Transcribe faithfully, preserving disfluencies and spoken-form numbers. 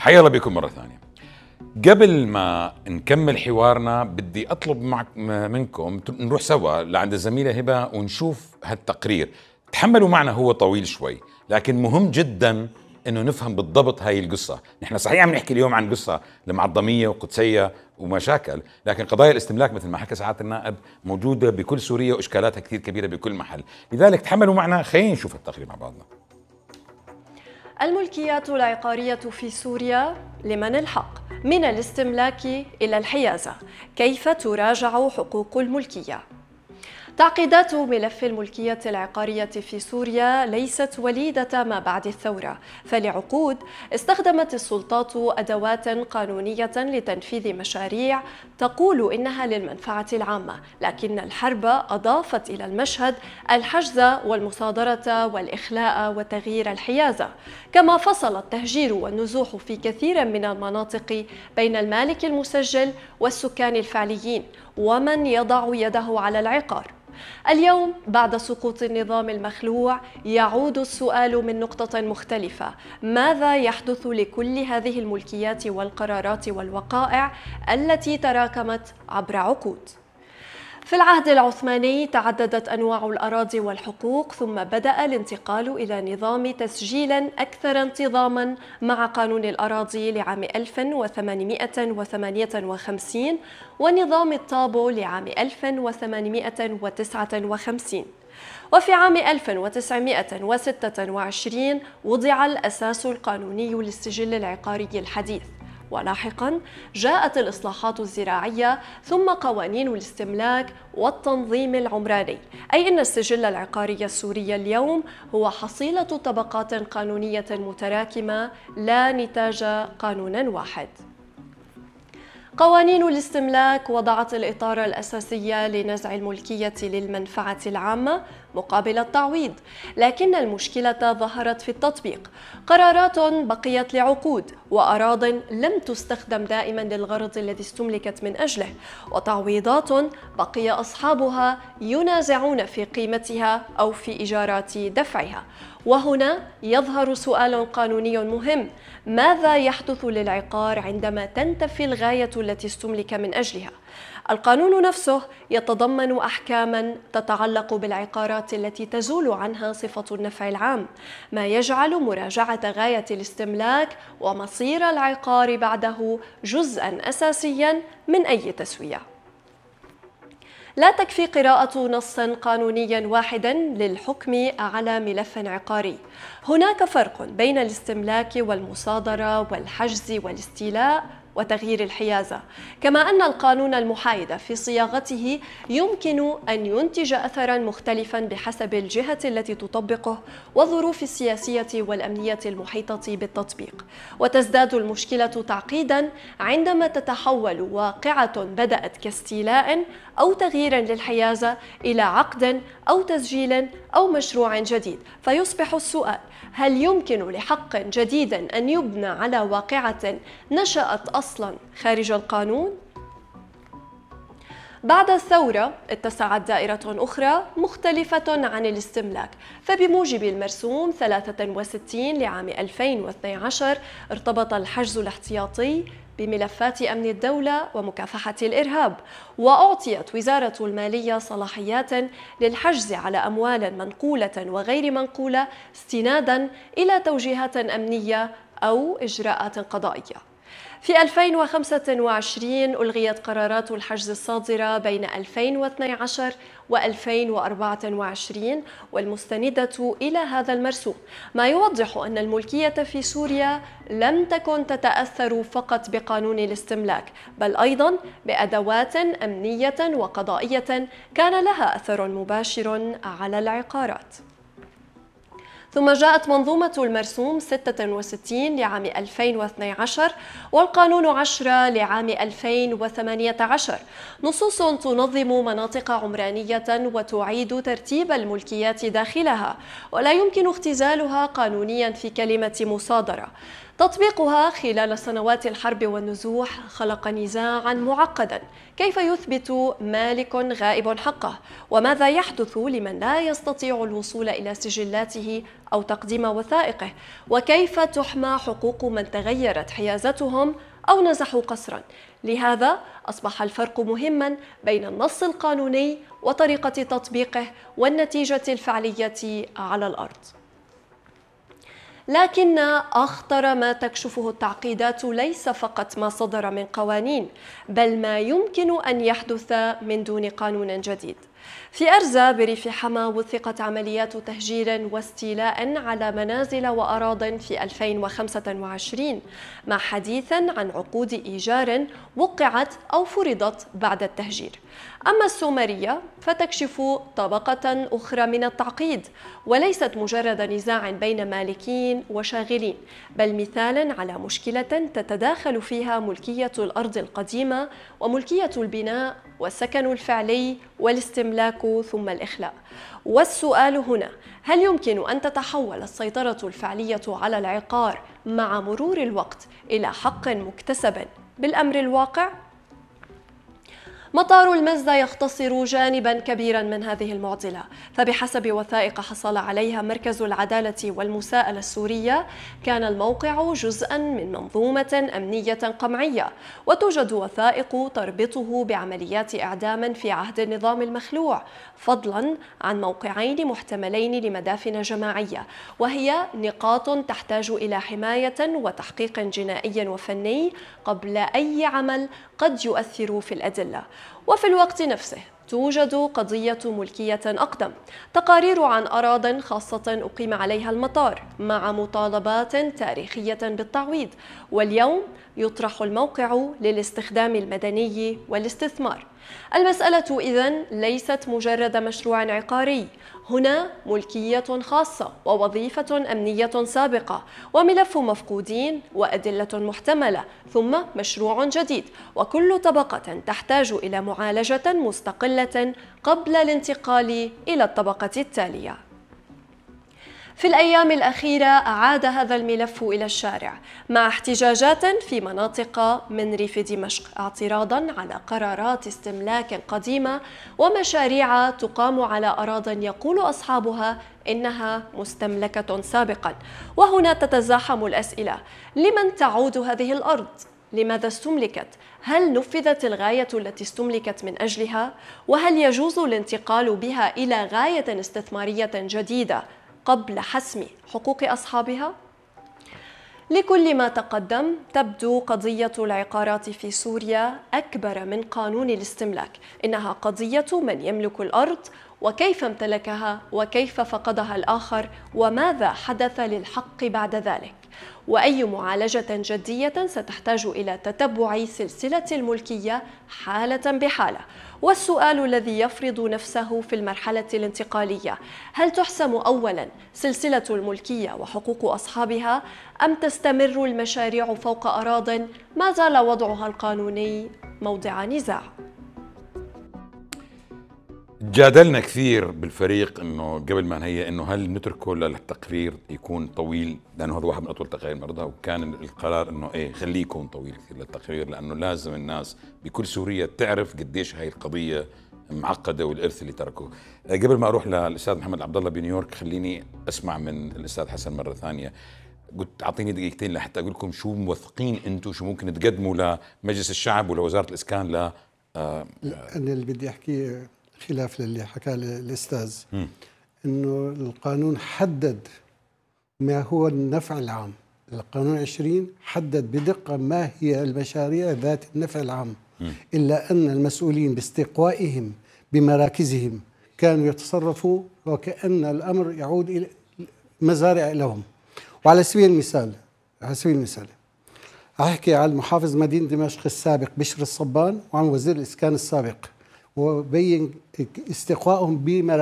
حيا الله بكم مرة ثانية. قبل ما نكمل حوارنا بدي أطلب معك منكم نروح سوا لعند الزميلة هبة ونشوف هالتقرير. تحملوا معنا، هو طويل شوي لكن مهم جدا إنه نفهم بالضبط هاي القصة. نحن صحيح عم نحكي اليوم عن قصة لمعظمية وقدسية ومشاكل، لكن قضايا الاستملاك مثل ما حكى سعادة النائب موجودة بكل سوريا وإشكالاتها كثير كبيرة بكل محل. لذلك تحملوا معنا، خلينا نشوف التقرير مع بعضنا. الملكيات العقارية في سوريا لمن الحق؟ من الاستملاك إلى الحيازة، كيف تراجع حقوق الملكية؟ تعقيدات ملف الملكية العقارية في سوريا ليست وليدة ما بعد الثورة، فلعقود استخدمت السلطات أدوات قانونية لتنفيذ مشاريع تقول إنها للمنفعة العامة، لكن الحرب أضافت إلى المشهد الحجز والمصادرة والإخلاء وتغيير الحيازة، كما فصل التهجير والنزوح في كثير من المناطق بين المالك المسجل والسكان الفعليين ومن يضع يده على العقار. اليوم بعد سقوط النظام المخلوع يعود السؤال من نقطة مختلفة: ماذا يحدث لكل هذه الملكيات والقرارات والوقائع التي تراكمت عبر عقود؟ في العهد العثماني تعددت أنواع الأراضي والحقوق، ثم بدأ الانتقال إلى نظام تسجيل أكثر انتظاما مع قانون الأراضي لعام ألف وثمانمائة وثمانية وخمسين ونظام الطابو لعام ألف وثمانمائة وتسعة وخمسين. وفي عام ألف وتسعمائة وستة وعشرين وضع الأساس القانوني للسجل العقاري الحديث، ولاحقاً جاءت الإصلاحات الزراعية ثم قوانين الاستملاك والتنظيم العمراني، أي أن السجل العقاري السوري اليوم هو حصيلة طبقات قانونية متراكمة لا نتاج قانون واحد. قوانين الاستملاك وضعت الإطار الأساسي لنزع الملكية للمنفعة العامة مقابل التعويض، لكن المشكلة ظهرت في التطبيق. قرارات بقيت لعقود، وأراضٍ لم تستخدم دائما للغرض الذي استملكت من أجله، وتعويضات بقي أصحابها ينازعون في قيمتها أو في إيجارات دفعها. وهنا يظهر سؤال قانوني مهم: ماذا يحدث للعقار عندما تنتفي الغاية التي استملك من أجلها؟ القانون نفسه يتضمن أحكاماً تتعلق بالعقارات التي تزول عنها صفة النفع العام، ما يجعل مراجعة غاية الاستملاك ومصير العقار بعده جزءاً أساسياً من أي تسوية. لا تكفي قراءة نص قانوني واحد للحكم على ملف عقاري. هناك فرق بين الاستملاك والمصادرة والحجز والاستيلاء وتغيير الحيازة، كما أن القانون المحايد في صياغته يمكن أن ينتج أثراً مختلفاً بحسب الجهة التي تطبقه والظروف السياسية والأمنية المحيطة بالتطبيق. وتزداد المشكلة تعقيداً عندما تتحول واقعة بدأت كاستيلاء أو تغيير للحيازة إلى عقد أو تسجيل أو مشروع جديد، فيصبح السؤال: هل يمكن لحق جديد أن يبنى على واقعة نشأت أصلاً خارج القانون؟ بعد الثورة اتسعت دائرة أخرى مختلفة عن الاستملاك، فبموجب المرسوم ثلاثة وستين لعام ألفين واثني عشر ارتبط الحجز الاحتياطي بملفات أمن الدولة ومكافحة الإرهاب، وأعطيت وزارة المالية صلاحيات للحجز على أموال منقولة وغير منقولة استناداً إلى توجيهات أمنية أو إجراءات قضائية. في ألفين وخمسة وعشرين ألغيت قرارات الحجز الصادرة بين ألفين واثني عشر وألفين وأربعة وعشرين والمستندة إلى هذا المرسوم، ما يوضح أن الملكية في سوريا لم تكن تتأثر فقط بقانون الاستملاك، بل أيضا بأدوات أمنية وقضائية كان لها أثر مباشر على العقارات. ثم جاءت منظومة المرسوم ستة وستين لعام ألفين واثني عشر والقانون عشرة لعام ألفين وثمانية عشر، نصوص تنظم مناطق عمرانية وتعيد ترتيب الملكيات داخلها، ولا يمكن اختزالها قانونيا في كلمة مصادرة. تطبيقها خلال سنوات الحرب والنزوح خلق نزاعا معقدا: كيف يثبت مالك غائب حقه؟ وماذا يحدث لمن لا يستطيع الوصول إلى سجلاته أو تقديم وثائقه، وكيف تحمى حقوق من تغيرت حيازتهم أو نزحوا قسرا. لهذا أصبح الفرق مهما بين النص القانوني وطريقة تطبيقه والنتيجة الفعلية على الأرض. لكن أخطر ما تكشفه التعقيدات ليس فقط ما صدر من قوانين، بل ما يمكن أن يحدث من دون قانون جديد. في أرزا بريف حما وثقت عمليات تهجير واستيلاء على منازل وأراضٍ في ألفين وخمسة وعشرين، مع حديث عن عقود إيجار وقعت أو فرضت بعد التهجير. أما السومرية فتكشف طبقة أخرى من التعقيد، وليست مجرد نزاع بين مالكين وشاغلين، بل مثالا على مشكلة تتداخل فيها ملكية الأرض القديمة وملكية البناء والسكن الفعلي والاستملاك ثم الإخلاء. والسؤال هنا: هل يمكن أن تتحول السيطرة الفعلية على العقار مع مرور الوقت إلى حق مكتسب بالأمر الواقع؟ مطار المزدة يختصر جانبا كبيرا من هذه المعضلة، فبحسب وثائق حصل عليها مركز العدالة والمساءلة السورية، كان الموقع جزءا من منظومة أمنية قمعية، وتوجد وثائق تربطه بعمليات إعدام في عهد النظام المخلوع، فضلا عن موقعين محتملين لمدافن جماعية، وهي نقاط تحتاج إلى حماية وتحقيق جنائي وفني قبل أي عمل قد يؤثر في الأدلة. وفي الوقت نفسه توجد قضية ملكية أقدم، تقارير عن أراضٍ خاصة أقيم عليها المطار مع مطالبات تاريخية بالتعويض، واليوم يطرح الموقع للاستخدام المدني والاستثمار. المسألة إذن ليست مجرد مشروع عقاري، هنا ملكية خاصة ووظيفة أمنية سابقة وملف مفقودين وأدلة محتملة ثم مشروع جديد، وكل طبقة تحتاج إلى معالجة مستقلة قبل الانتقال إلى الطبقة التالية. في الأيام الأخيرة أعاد هذا الملف إلى الشارع مع احتجاجات في مناطق من ريف دمشق اعتراضا على قرارات استملاك قديمة ومشاريع تقام على أراضٍ يقول أصحابها إنها مستملكة سابقا. وهنا تتزاحم الأسئلة: لمن تعود هذه الأرض؟ لماذا استملكت؟ هل نفذت الغاية التي استملكت من أجلها؟ وهل يجوز الانتقال بها إلى غاية استثمارية جديدة قبل حسم حقوق أصحابها؟ لكل ما تقدم تبدو قضية العقارات في سوريا أكبر من قانون الاستملاك، إنها قضية من يملك الأرض وكيف امتلكها وكيف فقدها الآخر وماذا حدث للحق بعد ذلك، وأي معالجة جدية ستحتاج إلى تتبع سلسلة الملكية حالة بحالة. والسؤال الذي يفرض نفسه في المرحلة الانتقالية: هل تحسم أولا سلسلة الملكية وحقوق أصحابها، أم تستمر المشاريع فوق أراضٍ ما زال وضعها القانوني موضع نزاع؟ جادلنا كثير بالفريق انه قبل ما نهيئ انه هل نتركه للتقرير يكون طويل، لانه هذا واحد من اطول تقارير مرضى، وكان القرار انه ايه خليه يكون طويل للتقرير، لانه لازم الناس بكل سوريا تعرف قديش هاي القضيه معقده والارث اللي تركوه. قبل ما اروح للاستاذ محمد عبد الله بنيويورك، خليني اسمع من الاستاذ حسن مره ثانيه. قلت اعطيني دقيقتين لحتى اقول لكم شو موثقين انتم، شو ممكن تقدموا لمجلس الشعب ولوزاره الاسكان ل آه لا انا اللي بدي احكيه خلاف للي حكاه الاستاذ، انه القانون حدد ما هو النفع العام. القانون عشرين حدد بدقه ما هي المشاريع ذات النفع العام، م. الا ان المسؤولين باستقوائهم بمراكزهم كانوا يتصرفوا وكأن الامر يعود الى مزارع لهم. وعلى سبيل المثال على سبيل المثال احكي عن محافظ مدينه دمشق السابق بشر الصبان وعن وزير الاسكان السابق، وبين استقوائهم بمراكزهم